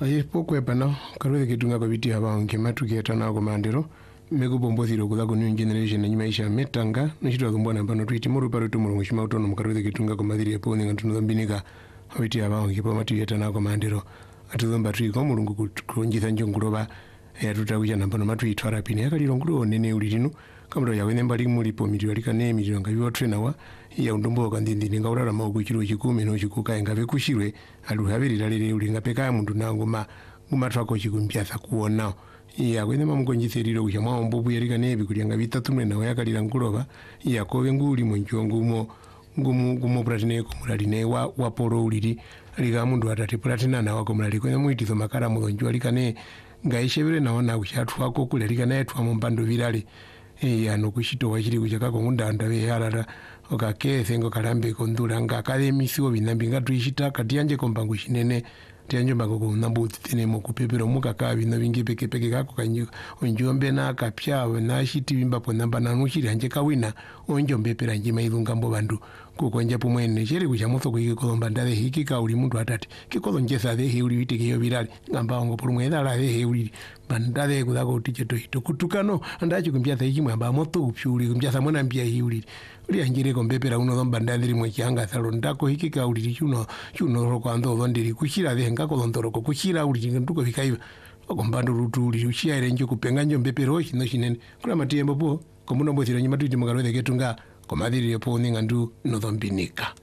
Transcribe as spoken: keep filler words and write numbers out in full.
Aye pokwe pana karwe kitunga kwa biti haba onke matu kieta na kwa mandiro mego bombo thiro kudhago new generation nyuma isha metanga nishito thumbwana pano twiti muru paro tumuru ngishima utono mukarwe kitunga kwa madhiri yapo ninga tunudhambinika habiti haba onke pa matu kieta na kwa mandiro atudhomba tui kwa murungu kuronjitha njonguroba ya tutawisha na pano matu itwara pini yaka lironguro nene ulirinu kamro ya wene mbali mulipo mitiro alika ne mitiro ngabiwa trena wa ya undumbo kandindi ninga urara mauku chiro chikumi no chikuka engabe kushirwe aluhabiri lalire ulinga peka mundu nangu ma ngumatwako chikumpyatha kuona ya wene mamukonjithiriro kucha mwa mbobu yalika nebi kulianga bitatu mwena wa yakalira nkuloba ya kowe nguli mwenjongu mo ngumu gumo pratine kumulaline wa waporo uliri alika mundu atati pratina na wako mulali kwenye muitizo makara mudonjo alika ne ngaishebere naona kuchatwa ko kulalika naye twa mumpando virali eh ano kushito wachiri kuchaka kongunda ndawe yarara okakethe ngo kalambe kondura nga kale misiwo binambi ngatuishita katiyanje kombangu shinene tianje mbako nambu tene mo kupepero mukaka bino bingi peke peke kako kanyo onjombe na kapya na shiti bimbapo namba na nushiri anje kawina onjombe pera nje mailunga mbo bandu kukonja pomwene chere kucha motho kuike kolomba ndale hiki ka uli mundu atati kikolo njesa the he uli bitike yo virali ngamba ngo porumwe dala the he uli bandale kudako tiche to hito kutukano andachi kumpya the hiki mwamba moto upyuli kumpya samona mbia hi uli uli anjire kombepera uno dhomba ndale mwe changa thalo ndako hiki ka uli chuno chuno roko ando dhondiri kushira the ngako dhondoroko kushira uli nduko vikaiva okombando rutu uli ushia ile njo kupenga njo mbepero hoshi no shinene kula matiembo po komuno mbosiro nyima tuiti mugarwe the ketunga komadhiri yopo ninga ndu nodhombinika.